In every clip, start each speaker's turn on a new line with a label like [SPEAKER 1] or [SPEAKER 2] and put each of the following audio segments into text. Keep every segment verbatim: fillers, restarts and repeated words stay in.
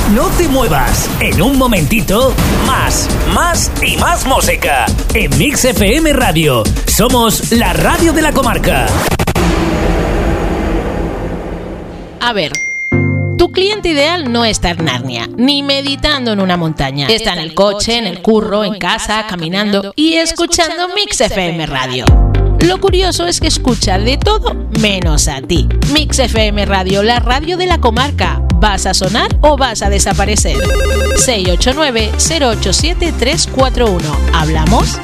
[SPEAKER 1] No te muevas. En un momentito, más, más y más música. En Mix F M Radio. Somos la radio de la comarca.
[SPEAKER 2] A ver, tu cliente ideal no está en Narnia, ni meditando en una montaña. Está en el coche, en el curro, en casa, caminando y escuchando Mix F M Radio. Lo curioso es que escucha de todo menos a ti. Mix F M Radio, la radio de la comarca. ¿Vas a sonar o vas a desaparecer? seis ocho nueve, cero ocho siete, tres cuatro uno. ¿Hablamos?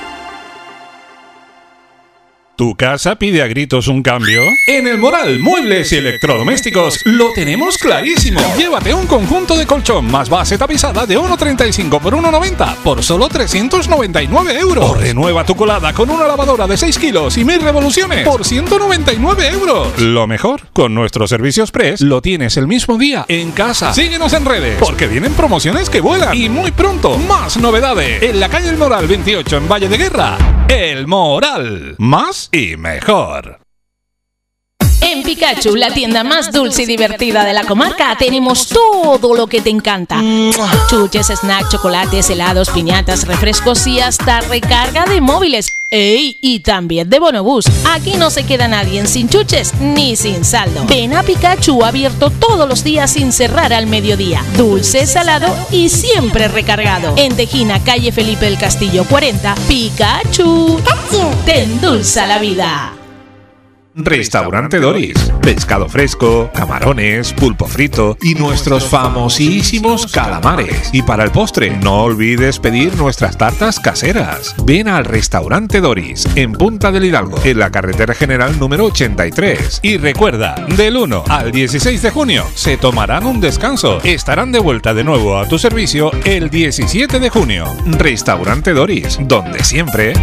[SPEAKER 3] ¿Tu casa pide a gritos un cambio? En El Moral, muebles y electrodomésticos lo tenemos clarísimo. Llévate un conjunto de colchón más base tapizada de uno treinta y cinco por uno noventa por solo trescientos noventa y nueve euros. O renueva tu colada con una lavadora de seis kilos y mil revoluciones por ciento noventa y nueve euros. Lo mejor, con nuestros servicios Press lo tienes el mismo día en casa. Síguenos en redes, porque vienen promociones que vuelan. Y muy pronto, más novedades. En la calle El Moral veintiocho en Valle de Guerra. El Moral. Más y mejor.
[SPEAKER 2] En Pikachu, la tienda más dulce y divertida de la comarca, tenemos todo lo que te encanta. Chuches, snacks, chocolates, helados, piñatas, refrescos y hasta recarga de móviles. ¡Ey! Y también de bonobús. Aquí no se queda nadie sin chuches ni sin saldo. Ven a Pikachu, abierto todos los días sin cerrar al mediodía. Dulce, salado y siempre recargado. En Tejina, calle Felipe del Castillo cuarenta, Pikachu. Pikachu. Te endulza la vida.
[SPEAKER 3] Restaurante Doris. Pescado fresco, camarones, pulpo frito y nuestros famosísimos calamares. Y para el postre, no olvides pedir nuestras tartas caseras. Ven al Restaurante Doris, en Punta del Hidalgo, en la carretera general número ochenta y tres. Y recuerda, del uno al dieciséis de junio se tomarán un descanso. Estarán de vuelta de nuevo a tu servicio el diecisiete de junio. Restaurante Doris, donde siempre...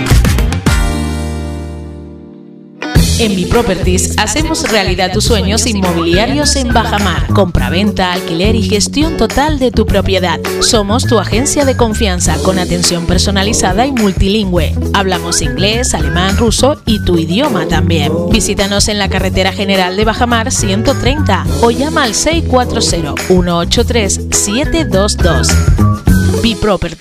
[SPEAKER 2] En Biproperties hacemos realidad tus sueños inmobiliarios en Bajamar. Compraventa, alquiler y gestión total de tu propiedad. Somos tu agencia de confianza con atención personalizada y multilingüe. Hablamos inglés, alemán, ruso y tu idioma también. Visítanos en la carretera general de Bajamar ciento treinta o llama al seis cuatro cero, uno ocho tres, siete dos dos. Biproperties.